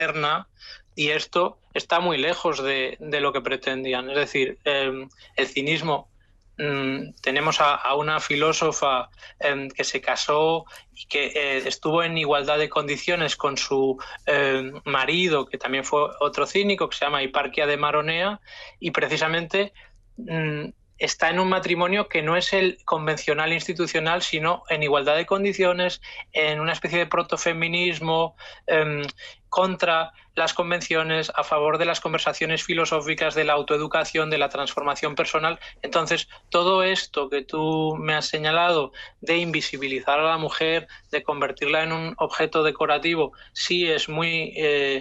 moderna, y esto está muy lejos de lo que pretendían. Es decir, el cinismo, tenemos a una filósofa que se casó y que estuvo en igualdad de condiciones con su marido, que también fue otro cínico, que se llama Hiparquia de Maronea, y precisamente está en un matrimonio que no es el convencional institucional, sino en igualdad de condiciones, en una especie de protofeminismo, contra las convenciones, a favor de las conversaciones filosóficas, de la autoeducación, de la transformación personal. Entonces, todo esto que tú me has señalado de invisibilizar a la mujer, de convertirla en un objeto decorativo, sí es muy,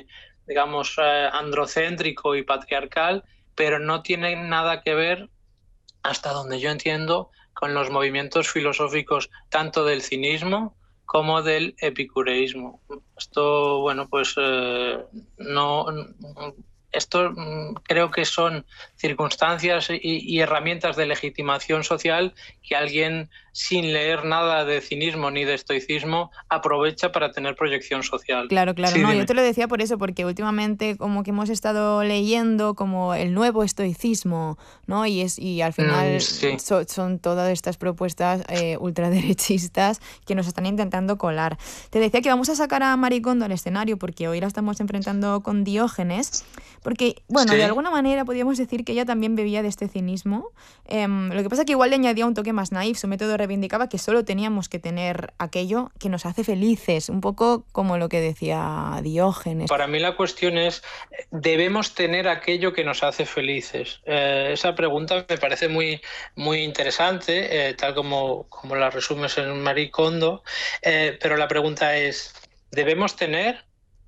androcéntrico y patriarcal, pero no tiene nada que ver, hasta donde yo entiendo, con los movimientos filosóficos tanto del cinismo como del epicureísmo. Esto, bueno, pues no... Esto creo que son circunstancias y herramientas de legitimación social que alguien sin leer nada de cinismo ni de estoicismo aprovecha para tener proyección social. Claro, Sí, no, dime. yo te lo decía por eso, porque últimamente como que hemos estado leyendo como el nuevo estoicismo, ¿no? Y al final Sí. son todas estas propuestas ultraderechistas que nos están intentando colar. Te decía que vamos a sacar a Marie Kondo al escenario porque hoy la estamos enfrentando con Diógenes, porque, bueno, Sí. de alguna manera podríamos decir que ella también bebía de este cinismo. Lo que pasa es que igual le añadía un toque más naif. Su método reivindicaba que solo teníamos que tener aquello que nos hace felices, un poco como lo que decía Diógenes. Para mí la cuestión es, ¿debemos tener aquello que nos hace felices? Esa pregunta me parece muy, muy interesante, tal como la resumes en Marie Kondo, pero la pregunta es, ¿debemos tener?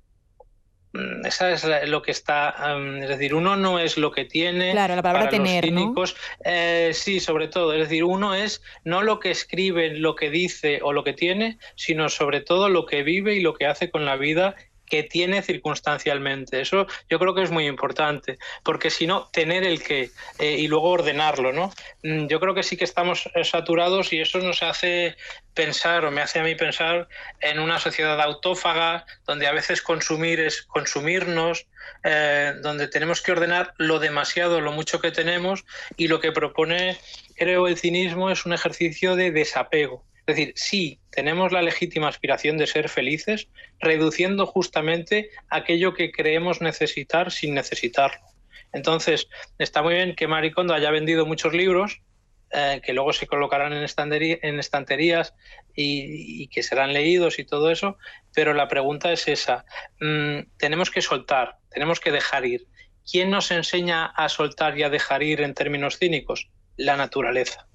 Esa es lo que está, es decir, uno no es lo que tiene. Claro, la palabra Para los tener, ¿no? cínicos, sí, sobre todo, es decir, uno es no lo que escribe, lo que dice o lo que tiene, sino sobre todo lo que vive y lo que hace con la vida que tiene circunstancialmente. Eso yo creo que es muy importante, porque si no, tener el qué y luego ordenarlo, ¿no? Yo creo que sí que estamos saturados y eso nos hace pensar, o me hace a mí pensar, en una sociedad autófaga, donde a veces consumir es consumirnos, donde tenemos que ordenar lo demasiado, lo mucho que tenemos, y lo que propone, creo, el cinismo es un ejercicio de desapego. Es decir, sí, tenemos la legítima aspiración de ser felices, reduciendo justamente aquello que creemos necesitar sin necesitarlo. Entonces, está muy bien que Marie Kondo haya vendido muchos libros, que luego se colocarán en estanterías y que serán leídos y todo eso, pero la pregunta es esa. Tenemos que soltar, tenemos que dejar ir. ¿Quién nos enseña a soltar y a dejar ir en términos cínicos? La naturaleza.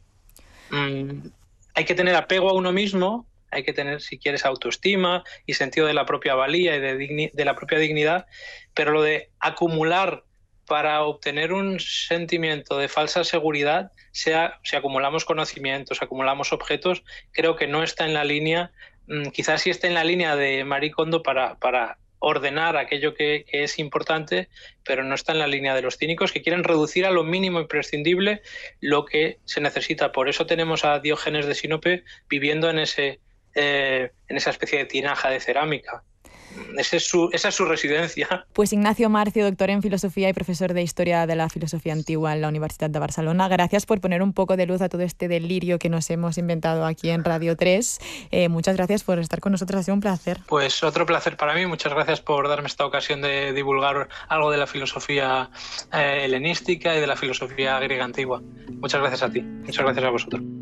Hay que tener apego a uno mismo, hay que tener, si quieres, autoestima y sentido de la propia valía y de la propia dignidad, pero lo de acumular para obtener un sentimiento de falsa seguridad, si acumulamos conocimientos, acumulamos objetos, creo que no está en la línea, quizás sí esté en la línea de Marie Kondo para ordenar aquello que es importante, pero no está en la línea de los cínicos, que quieren reducir a lo mínimo imprescindible lo que se necesita. Por eso tenemos a Diógenes de Sinope viviendo en esa especie de tinaja de cerámica. Esa es su residencia. Pues Ignacio Marcio, doctor en filosofía y profesor de historia de la filosofía antigua en la Universidad de Barcelona, gracias por poner un poco de luz a todo este delirio que nos hemos inventado aquí en Radio 3. Muchas gracias por estar con nosotros, ha sido un placer. Pues otro placer para mí, muchas gracias por darme esta ocasión de divulgar algo de la filosofía helenística y de la filosofía griega antigua. Muchas gracias a ti, muchas gracias a vosotros.